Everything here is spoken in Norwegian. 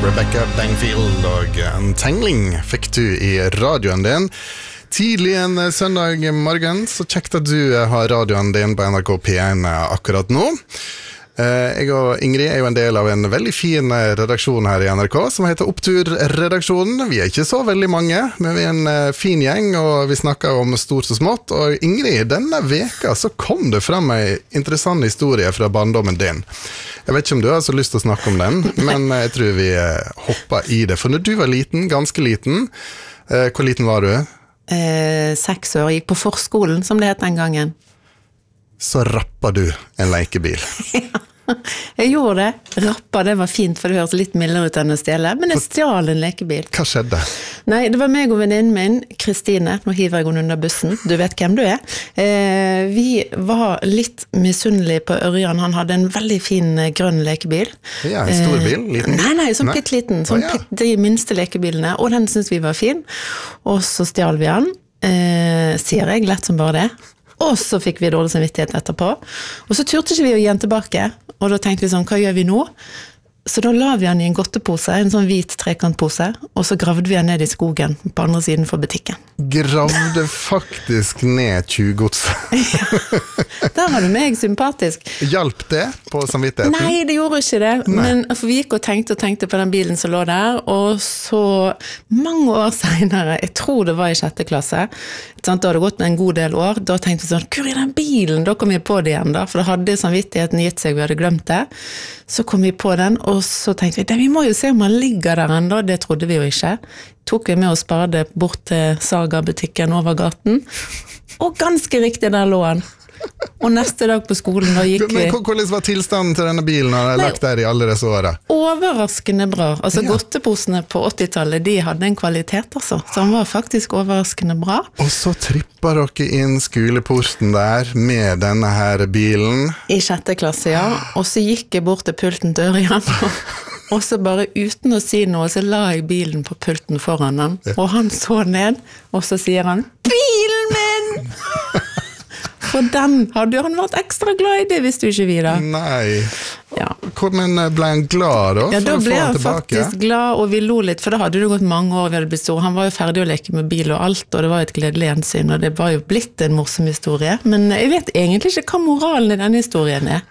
Rebecca Bangfield og Entangling fikk du i radioen din. Tidlig en søndag morgen, så kjekt at du har radioen din på NRK P1 akkurat nå. Jeg og Ingrid er jo en del av en veldig fin redaksjon her i NRK som heter Opptur-redaksjonen. Vi er ikke så veldig mange, men vi er en fin gjeng, og vi snakker om stort og smått. Og Ingrid, denne veka så kom det frem en interessant historie fra barndommen din. Jeg vet ikke om du har så lyst til å snakke om den, men jeg tror vi hopper i det. For når du var liten, ganske liten, hvor liten var du? 6 år, gikk på forskolen, som det het den gangen. Så rappa du en lekebil. Ja, jeg gjorde det. Rappa, det var fint, for det høres litt mildere ut enn å stjele, men jeg stjal en lekebil. Hva skjedde? Nei, det var meg og venninnen min, Kristine, nå hiver jeg henne under bussen, du vet hvem du er. Vi var litt misunnelige på Ørjan, han hadde en veldig fin grønn lekebil. Ja, en stor bil, liten? Nei, sånn pitteliten, sånn de minste lekebilene, og den synes vi var fin. Og så stjal vi han, sier jeg, lett som bare det. Og så fikk vi dårlig samvittighet etterpå. Og så turte ikke vi å gi den tilbake. Og da tenkte vi sånn, hva gjør vi nå? Så da la vi den i en godtepose, en sånn hvit trekantpose, og så gravde vi den ned i skogen på andre siden for butikken. Gravde faktisk ned tjuvgodset. Ja, der var du meg sympatisk. Hjalp det på samvittigheten? Nei, det gjorde ikke det. Men for vi gikk og tenkte på den bilen som lå der, og så mange år senere, jeg tror det var i 6. klasse, da hadde det gått en god del år, da tenkte vi sånn, hvor er den bilen? Da kom vi på det igjen da, for da hadde samvittigheten gitt seg, vi hadde glemt det. Så kom vi på den, og så tenkte vi, vi må jo se om han ligger der enda, det trodde vi jo ikke. Tok vi med oss spade bort til Saga-butikken over gaten, og ganske riktig der lå han. Og neste dag på skolen da gikk vi... Men hvordan var tilstanden til denne bilen når den lagt der i alle disse årene? Overraskende bra. Altså godteposene på 80-tallet, de hadde en kvalitet altså. Så han var faktisk overraskende bra. Og så tripper dere inn skoleporten der med denne her bilen. I 6. klasse, ja. Og så gikk jeg bort til pulten til Ørjan, og så bare uten å si noe, så la jeg bilen på pulten foran han. Og han så ned, og så sier han, bilen min! For den hadde han vært ekstra glad i, det visste jo ikke vi da. Nei. Ja. Men ble han glad da? Ja, da ble han faktisk glad, og vi lo litt, for da hadde det gått mange år vi hadde blitt stor. Han var jo ferdig å leke med bil og alt, og det var et gledelig gjensyn, og det var jo blitt en morsom historie. Men jeg vet egentlig ikke hva moralen i denne historien er.